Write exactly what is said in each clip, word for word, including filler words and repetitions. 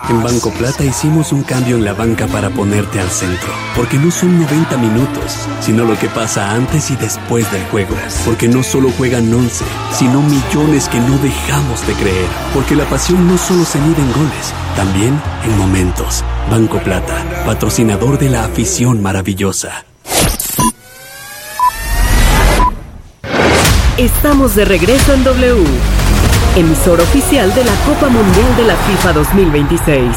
En Banco Plata hicimos un cambio en la banca para ponerte al centro. Porque no son noventa minutos, sino lo que pasa antes y después del juego. Porque no solo juegan once, sino millones que no dejamos de creer. Porque la pasión no solo se mide en goles, también en momentos. Banco Plata, patrocinador de la afición maravillosa. Estamos de regreso en W, emisor oficial de la Copa Mundial de la FIFA dos mil veintiséis.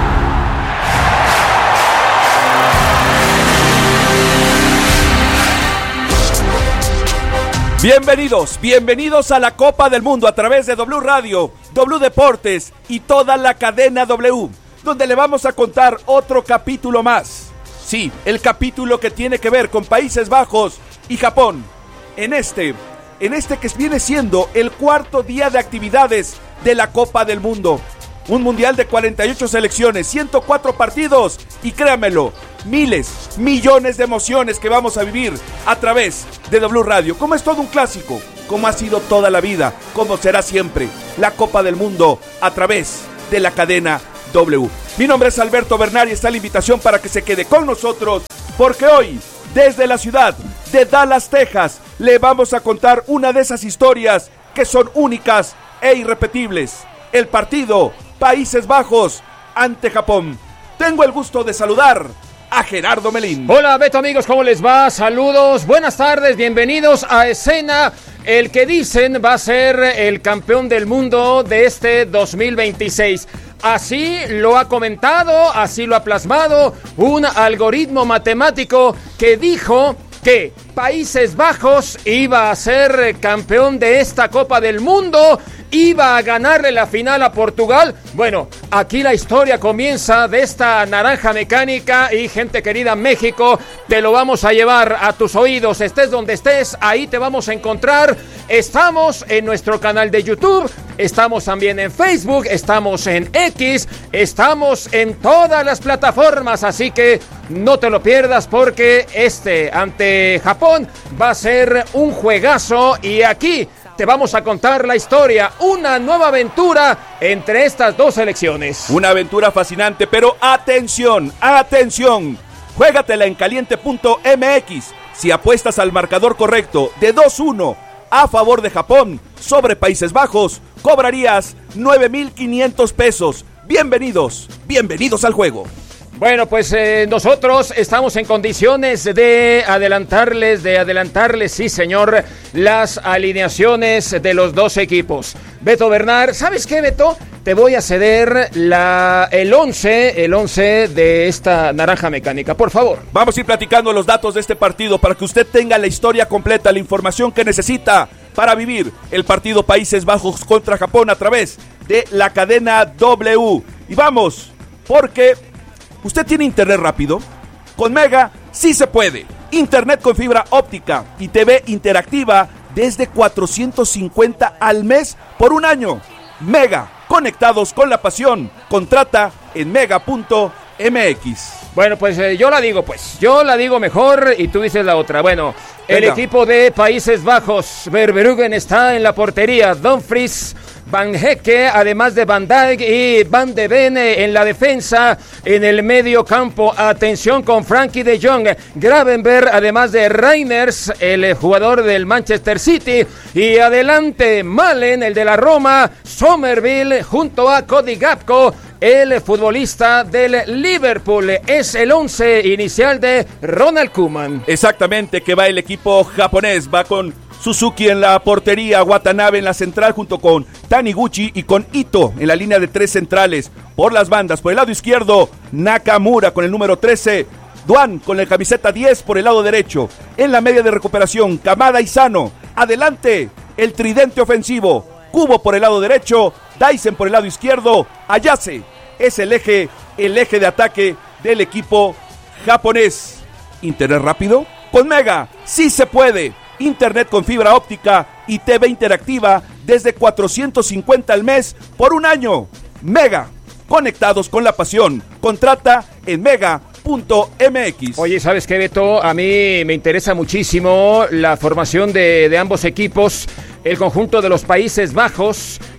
Bienvenidos, bienvenidos a la Copa del Mundo a través de W Radio, W Deportes y toda la cadena W, donde le vamos a contar otro capítulo más. Sí, el capítulo que tiene que ver con Países Bajos y Japón. En este... En este que viene siendo el cuarto día de actividades de la Copa del Mundo. Un mundial de cuarenta y ocho selecciones, ciento cuatro partidos y créanmelo, miles, millones de emociones que vamos a vivir a través de W Radio. Como es todo un clásico, como ha sido toda la vida, como será siempre la Copa del Mundo a través de la cadena W. Mi nombre es Alberto Bernal y está la invitación para que se quede con nosotros, porque hoy, desde la ciudad de Dallas, Texas, le vamos a contar una de esas historias que son únicas e irrepetibles. El partido Países Bajos ante Japón. Tengo el gusto de saludar a Gerardo Melín. Hola Beto, amigos, ¿cómo les va? Saludos, buenas tardes, bienvenidos a escena. El que dicen va a ser el campeón del mundo de este dos mil veintiséis. Así lo ha comentado, así lo ha plasmado un algoritmo matemático que dijo que Países Bajos iba a ser campeón de esta Copa del Mundo, iba a ganarle la final a Portugal. Bueno, aquí la historia comienza de esta naranja mecánica y, gente querida, México, te lo vamos a llevar a tus oídos, estés donde estés, ahí te vamos a encontrar. Estamos en nuestro canal de YouTube, estamos también en Facebook, estamos en X, estamos en todas las plataformas, así que no te lo pierdas porque este ante Japón va a ser un juegazo y aquí te vamos a contar la historia, una nueva aventura entre estas dos selecciones. Una aventura fascinante, pero atención, atención, juégatela en caliente punto m x. Si apuestas al marcador correcto de dos uno a favor de Japón sobre Países Bajos, cobrarías nueve mil quinientos pesos. Bienvenidos, bienvenidos al juego. Bueno, pues eh, nosotros estamos en condiciones de adelantarles, de adelantarles, sí señor, las alineaciones de los dos equipos. Beto Bernal, ¿sabes qué, Beto? Te voy a ceder la, el once, el once de esta naranja mecánica, por favor. Vamos a ir platicando los datos de este partido para que usted tenga la historia completa, la información que necesita para vivir el partido Países Bajos contra Japón a través de la cadena W. Y vamos, porque ¿usted tiene internet rápido? Con Mega sí se puede. Internet con fibra óptica y T V interactiva desde cuatrocientos cincuenta al mes por un año. Mega, conectados con la pasión. Contrata en mega punto m x. Bueno, pues eh, yo la digo, pues. Yo la digo mejor y tú dices la otra. Bueno, el Venga. equipo de Países Bajos, Verbruggen está en la portería. Dumfries, Van Hecke, además de Van Dijk y Van de Ven en la defensa. En el medio campo, atención con Frankie de Jong, Gravenberg, además de Reinders, el jugador del Manchester City. Y adelante, Malen, el de la Roma, Somerville, junto a Cody Gakpo, el futbolista del Liverpool. Es el once inicial de Ronald Koeman. Exactamente, que va el equipo japonés, va con Suzuki en la portería, Watanabe en la central junto con Taniguchi y con Ito en la línea de tres centrales. Por las bandas, por el lado izquierdo, Nakamura con el número trece, Duan con la camiseta diez por el lado derecho. En la media de recuperación, Kamada y Sano. Adelante, el tridente ofensivo, Kubo por el lado derecho, Dyson por el lado izquierdo, Ayase es el eje, el eje de ataque del equipo japonés. ¿Internet rápido? Con Mega sí se puede. Internet con fibra óptica y T V interactiva desde cuatrocientos cincuenta al mes por un año. Mega, conectados con la pasión. Contrata en mega punto m x. Oye, ¿sabes qué, Beto? A mí me interesa muchísimo la formación de, de ambos equipos. El conjunto de los Países Bajos,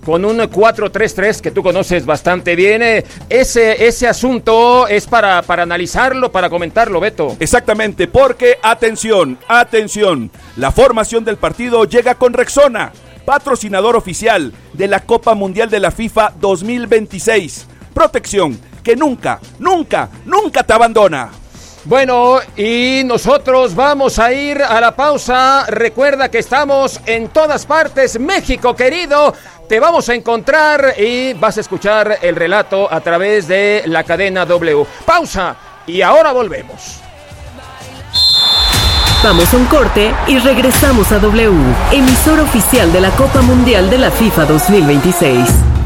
con un cuatro tres tres que tú conoces bastante bien. Eh, ese, ese asunto es para, para analizarlo, para comentarlo, Beto. Exactamente, porque atención, atención, la formación del partido llega con Rexona, patrocinador oficial de la Copa Mundial de la FIFA dos mil veintiséis. Protección que nunca, nunca, nunca te abandona. Bueno, y nosotros vamos a ir a la pausa. Recuerda que estamos en todas partes. México querido, te vamos a encontrar y vas a escuchar el relato a través de la cadena W. Pausa y ahora volvemos. Vamos a un corte y regresamos a W, emisor oficial de la Copa Mundial de la FIFA dos mil veintiséis.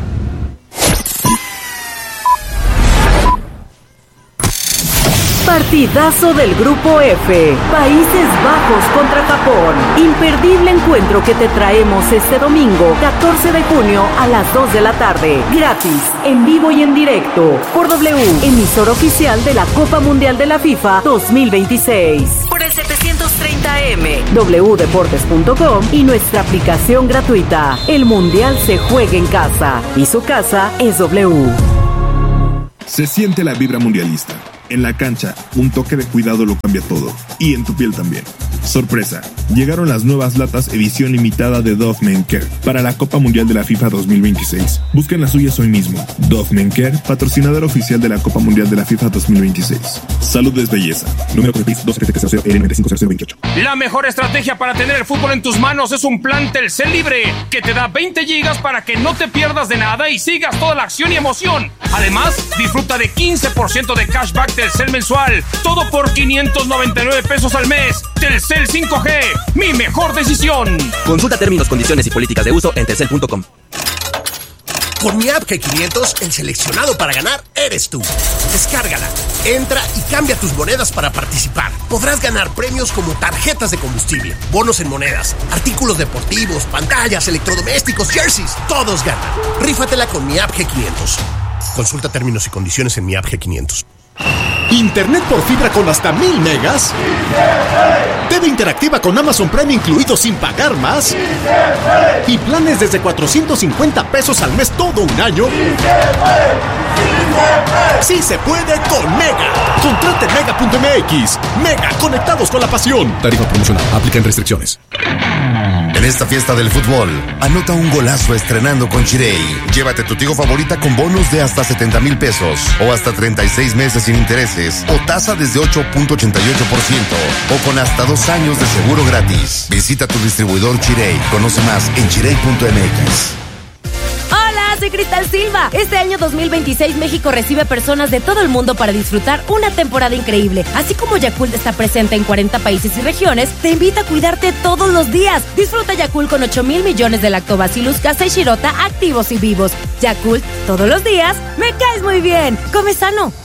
Partidazo del Grupo F, Países Bajos contra Japón. Imperdible encuentro que te traemos este domingo, catorce de junio a las dos de la tarde. Gratis, en vivo y en directo, por W, emisor oficial de la Copa Mundial de la FIFA dos mil veintiséis. Por el setecientos treinta eme, doble u deportes punto com y nuestra aplicación gratuita. El Mundial se juega en casa y su casa es W. Se siente la vibra mundialista. En la cancha, un toque de cuidado lo cambia todo. Y en tu piel también. Sorpresa, llegaron las nuevas latas edición limitada de Dove Men Care para la Copa Mundial de la FIFA dos mil veintiséis. Busquen las suyas hoy mismo. Dove Men Care, patrocinador oficial de la Copa Mundial de la FIFA dos mil veintiséis. Salud es belleza. Número de dos siete cero cero L nueve cinco cero cero veintiocho. La mejor estrategia para tener el fútbol en tus manos es un plan Telcel Libre que te da veinte gigas para que no te pierdas de nada y sigas toda la acción y emoción. Además, disfruta de quince por ciento de cashback Telcel mensual. Todo por quinientos noventa y nueve pesos al mes. Telcel cinco G, mi mejor decisión. Consulta términos, condiciones y políticas de uso en telcel punto com. Con mi app G quinientos, el seleccionado para ganar eres tú. Descárgala, entra y cambia tus monedas para participar. Podrás ganar premios como tarjetas de combustible, bonos en monedas, artículos deportivos, pantallas, electrodomésticos, jerseys. Todos ganan. Rífatela con mi app G quinientos. Consulta términos y condiciones en mi app G quinientos. ¿Internet por fibra con hasta mil megas? ¿T V interactiva con Amazon Prime incluido sin pagar más? ¿Y planes desde cuatrocientos cincuenta pesos al mes todo un año? ¡Sí se puede con Mega! Contrate mega punto eme equis. Mega, conectados con la pasión. Tarifa promocional, aplican restricciones. En esta fiesta del fútbol, anota un golazo estrenando con Chirey. Llévate tu Tigo favorita con bonos de hasta setenta mil pesos o hasta treinta y seis meses sin intereses o tasa desde ocho punto ochenta y ocho por ciento o con hasta dos años de seguro gratis. Visita tu distribuidor Chirey. Conoce más en chirey punto eme equis. Soy Cristal Silva. Este año dos mil veintiséis México recibe personas de todo el mundo para disfrutar una temporada increíble. Así como Yakult está presente en cuarenta países y regiones, te invita a cuidarte todos los días. Disfruta Yakult con ocho mil millones de lactobacillus casei shirota activos y vivos. Yakult, todos los días, me caes muy bien. Come sano.